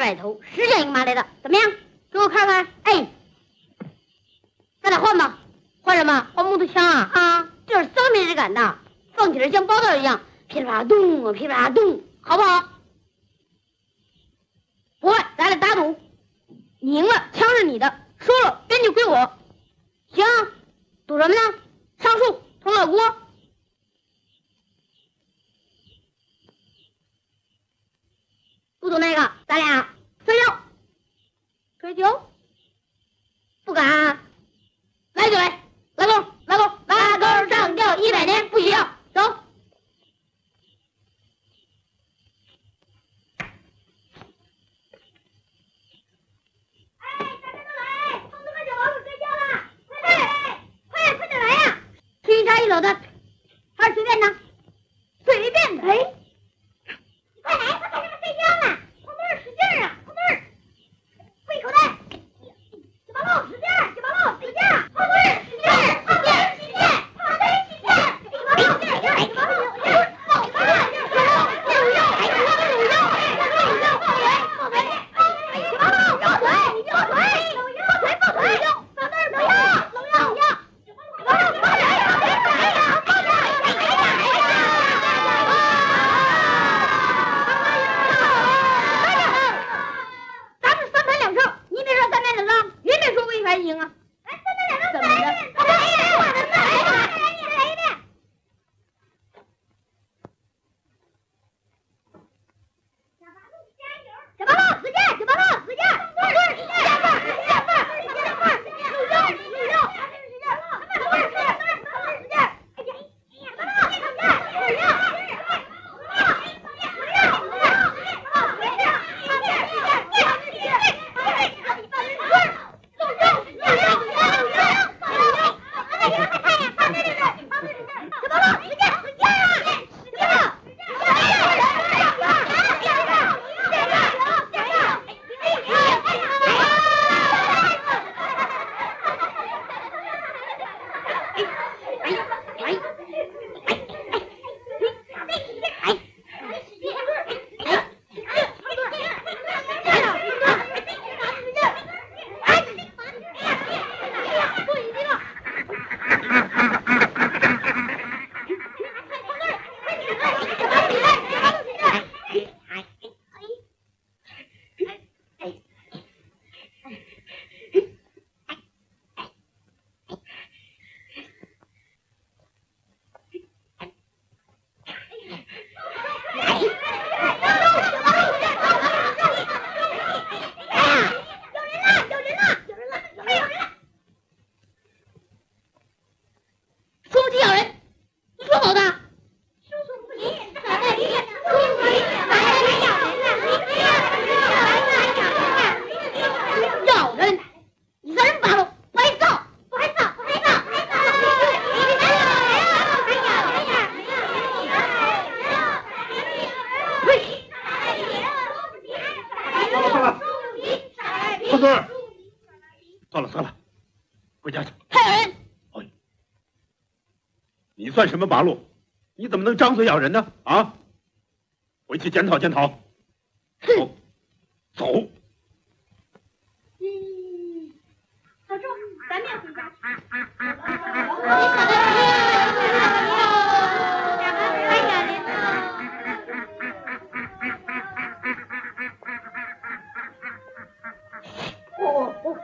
带头实现一个马来的，怎么样？给我看看。哎，咱俩换吧。换什么？换木头枪啊！啊，这是3米感的，放起来像包道一样，噼里啪啦咚啊，噼里啪啦咚，好不好？不换，咱俩打赌，你赢了，枪是你的；输了，鞭就归我。行，赌什么呢？上树同老郭。不赌那个，咱俩摔跤。摔跤？不敢。来就来，拉钩，拉钩，拉钩上吊100年，不许要，走。哎，大家都来，同志们就老鼠睡觉了，快点来呀！吃1茶1楼的，还是随便的？随便的。哎，你快来，快干什么睡觉呢？碰妹儿使劲啊，碰妹儿，喂口袋。几把路，使劲，几把路，使劲，碰妹儿使劲，碰妹儿使劲，碰妹儿使劲，几把路，使劲，几把路，使劲，碰妹儿使劲，有用，碰腿，几把路，抱腿，抱腿，抱腿，碰妹儿不要，搂腰，几把路，抱腿，咱们3盘2胜，你别说3盘2胜，你别说魏凡赢啊！哎，3盘2胜，怎么的？来一遍。小八路，使劲，小八路，使劲，碰棍，使劲，碰棍，使劲，碰棍，使劲，碰棍，有用，使劲，碰棍，使劲，碰棍，使劲，哎呀，小八路，使劲，有用。 算什么八路？你怎么能张嘴咬人呢？啊！回去检讨检讨。走，走。 小周，咱们也回家。